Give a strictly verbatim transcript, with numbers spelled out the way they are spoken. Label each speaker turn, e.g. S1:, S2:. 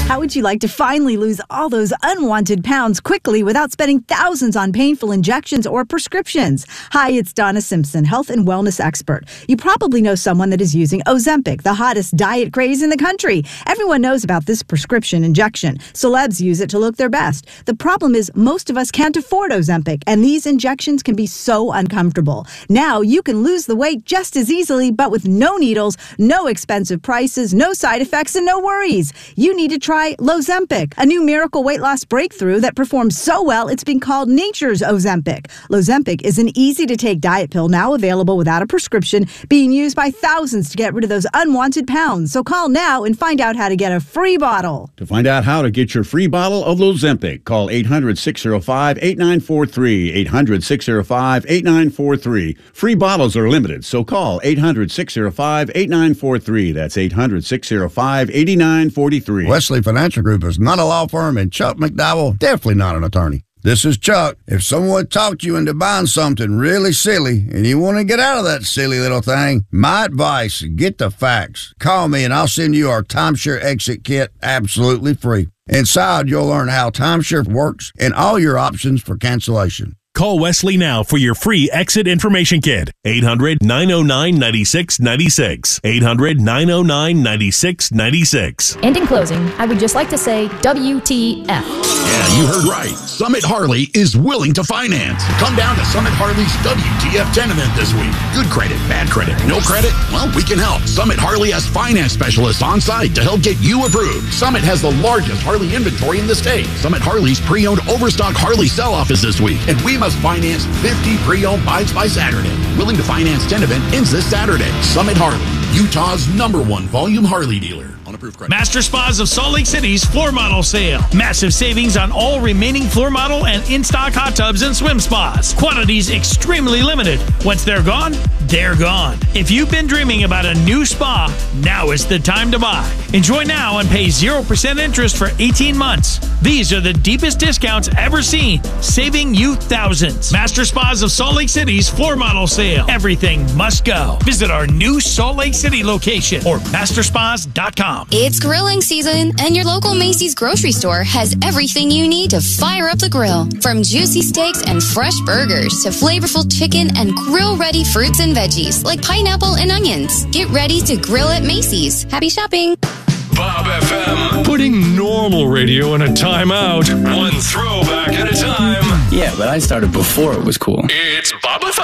S1: How would you like to finally lose all those unwanted pounds quickly without spending thousands on painful injections or prescriptions? Hi, it's Donna Simpson, health and wellness expert. You probably know someone that is using Ozempic, the hottest diet craze in the country. Everyone knows about this prescription injection. Celebs use it to look their best. The problem is most of us can't afford Ozempic, and these injections can be so uncomfortable. Now you can lose the weight just as easily, but with no needles, no expensive prices, no side effects, and no worries. You need to try Lozempic, a new miracle weight loss breakthrough that performs so well it's been called nature's Ozempic. Lozempic is an easy-to-take diet pill now available without a prescription, being used by thousands to get rid of those unwanted pounds. So call now and find out how to get a free bottle.
S2: To find out how to get your free bottle of Lozempic, call eight hundred, six oh five, eight nine four three, eight hundred, six oh five, eight nine four three. Free bottles are limited, so call eight hundred, six oh five, eight nine four three. That's eight hundred, six oh five, eight nine four three.
S3: Wesley Financial Group is not a law firm, and Chuck McDowell definitely not an attorney. This is Chuck. If someone talked you into buying something really silly and you want to get out of that silly little thing, my advice, get the facts. Call me and I'll send you our timeshare exit kit absolutely free. Inside, you'll learn how timeshare works and all your options for cancellation.
S4: Call Wesley now for your free exit information kit. eight hundred, nine oh nine, nine six nine six. eight hundred, nine oh nine, nine six nine six.
S5: And in closing, I would just like to say W T F.
S6: Yeah, you heard right. Summit Harley is willing to finance. Come down to Summit Harley's W T F ten event this week. Good credit, bad credit, no credit? Well, we can help. Summit Harley has finance specialists on site to help get you approved. Summit has the largest Harley inventory in the state. Summit Harley's pre-owned overstock Harley sell-off is this week, and we must finance fifty pre-owned bikes by Saturday. Willing to finance ten event ends this Saturday. Summit Harley, Utah's number one volume Harley dealer.
S7: Master Spas of Salt Lake City's floor model sale. Massive savings on all remaining floor model and in-stock hot tubs and swim spas. Quantities extremely limited. Once they're gone, they're gone. If you've been dreaming about a new spa, now is the time to buy. Enjoy now and pay zero percent interest for eighteen months. These are the deepest discounts ever seen, saving you thousands. Master Spas of Salt Lake City's floor model sale. Everything must go. Visit our new Salt Lake City location or master spas dot com.
S8: It's grilling season, and your local Macy's grocery store has everything you need to fire up the grill. From juicy steaks and fresh burgers to flavorful chicken and grill-ready fruits and veggies like pineapple and onions. Get ready to grill at Macy's. Happy shopping!
S9: Bob F M. Putting normal radio in a timeout. One throwback at a time.
S10: Yeah, but I started before it was cool.
S9: It's Bob F M.